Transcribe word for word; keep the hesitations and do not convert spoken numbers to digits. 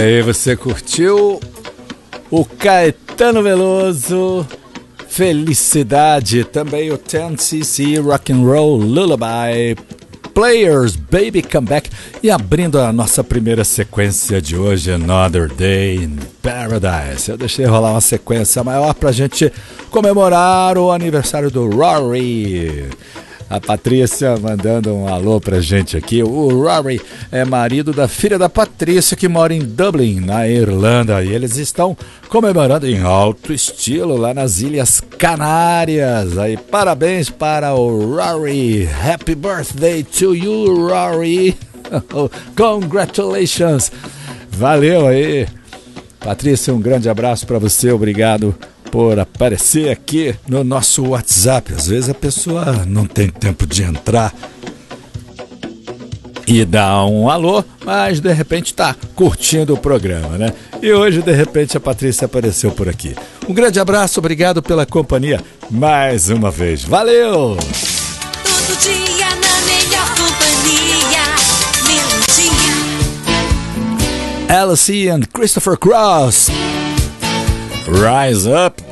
aí, você curtiu o Caetano Veloso, Felicidade, também o ten C C Rock and Roll Lullaby, Players, Baby Come Back, e abrindo a nossa primeira sequência de hoje, Another Day in Paradise. Eu deixei rolar uma sequência maior pra gente comemorar o aniversário do Rory. A Patrícia mandando um alô pra gente aqui. O Rory é marido da filha da Patrícia, que mora em Dublin, na Irlanda. E eles estão comemorando em alto estilo lá nas Ilhas Canárias. Aí, parabéns para o Rory. Happy birthday to you, Rory. Congratulations. Valeu aí. Patrícia, um grande abraço para você. Obrigado por aparecer aqui no nosso WhatsApp. Às vezes a pessoa não tem tempo de entrar e dar um alô, mas de repente tá curtindo o programa, né? E hoje de repente a Patrícia apareceu por aqui. Um grande abraço, obrigado pela companhia mais uma vez. Valeu! Todo dia na melhor companhia, Melodia. Alice and Christopher Cross, Rise Up.